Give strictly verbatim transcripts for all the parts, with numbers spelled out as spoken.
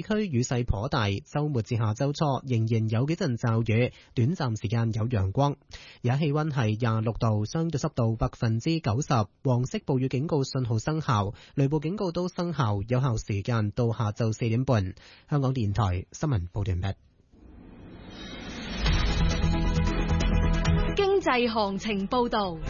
區雨勢頗大，週末至下週初仍然有幾陣驟雨，短暫時間有陽光。而家氣溫係廿六度，相對濕度百分之九十，黃色暴雨警告信號生效，雷暴警告都生效，有效時間到下晝四點半。香港電台新聞報道完畢。 經濟行情報道。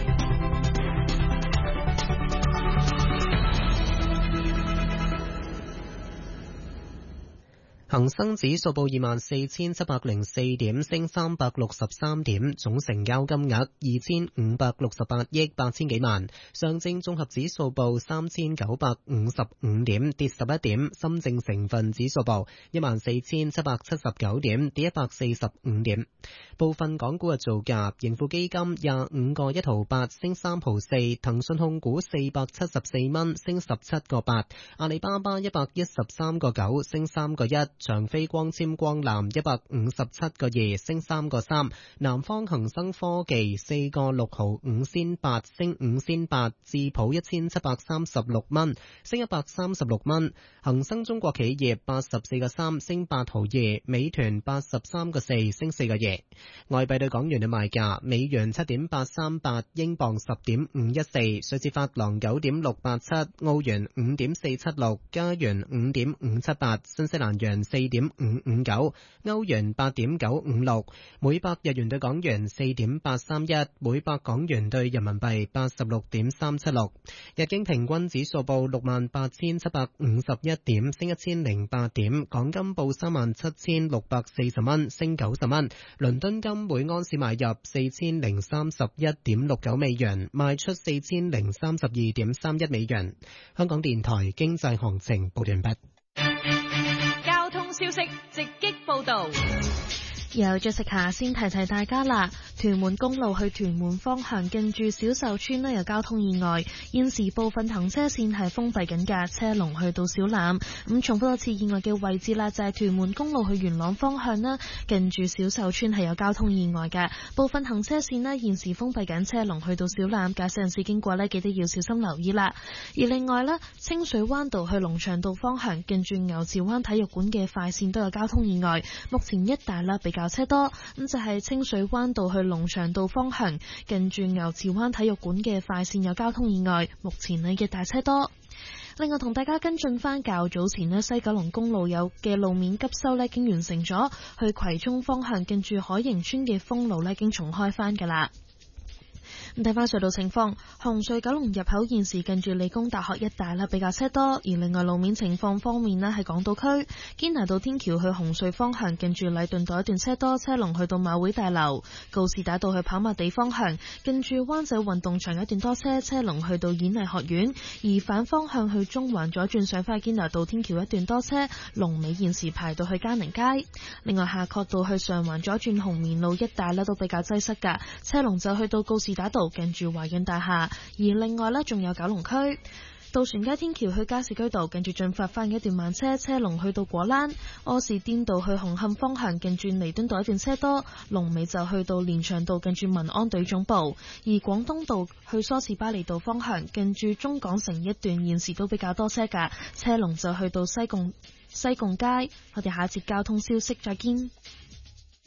恒生指數報二萬四千七百零四點，升三百六十三點，總成交金額二千五百六十八億八千幾萬。上證綜合指數報三千九百五十五點，跌十一點。深證成分指數報一萬四千七百七十九點，跌一百四十五點。部分港股嘅造價：盈富基金廿五個一毫八，升三毫四；騰訊控股四百七十四蚊，升十七個八；阿里巴巴一百一十三個九，升三個一。長飛光纖光纜一百五十七個二，升三個三。南方恒生科技四個六毫五仙八，升五仙八。智普一千七百三十六蚊，升一百三十六蚊。恒生中國企業八十四個三，升八毫二。美團八十三個四，升四個二。外幣對港元嘅賣價：美元七點八三八，英鎊十點五一四，瑞士法郎九點六八七，澳元五點四七六，加元五點五七八，新西蘭元四點五五九，歐元八點九五六，每百日元對港元四點八三一，每百港元對人民幣八十六點三七六。日經平均指數報六萬八千七百五十一點，升一千零八點。港金報三萬七千六百四十蚊，升九十蚊。倫敦金每安士買入四千零三十一點六九美元，賣出四千零三十二點三一美元。香港電台經濟行情報完畢。 交通消息直擊報道。 有咗食下先提提大家啦，屯門公路去屯門方向近住小秀村呢有交通意外，現時部分行車線係封閉緊㗎，車龍去到小欖。咁重複多次意外嘅位置啦，就係屯門公路去元朗方向啦，近住小秀村係有交通意外嘅，部分行車線呢現時封閉緊，車龍去到小欖，駕駛人士經過呢記得要小心留意啦。而另外呢，清水灣道去龍翔道方向近住牛池灣體育館嘅快線都有交通意外，目前一帶啦比較車多，咁就係清水灣道去龍翔道方向近住牛池灣體育館嘅快線有交通意外，目前呢嘅大車多。另外同大家跟進翻較早前呢西九龍公路有嘅路面急修呢已經完成咗，去葵涌方向近住海盈村嘅封路呢已經重開翻噶啦。睇翻隧道情況，紅隧九龍入口現時近住理工大學一帶啦比較車多，而另外路面情況方面呢，喺港島區堅拿道天橋去紅隧方向近住禮頓道一段車多，車龍去到馬會大樓；告士打道去跑馬地方向近住灣仔運動場一段多車，車龍去到演藝學院；而反方向去中環左轉上返堅拿道天橋一段多車，龍尾現時排到去嘉寧街。另外夏慤道去上環左轉紅棉路一帶呢都比較擠塞㗎，車龍就去到告士打道近住華潤大廈。而另外呢仲有九龍區渡船街天橋去加士居道近住進發翻嘅一段慢車，車龍去到果欄；柯士甸道去紅磡方向近住彌敦道一段車多，龍尾就去到連翔道近住民安隊總部。而廣東道去梳士巴利道方向近住中港城一段現時都比較多車㗎，車龍就去到西貢西貢街。我哋下一節交通消息再見。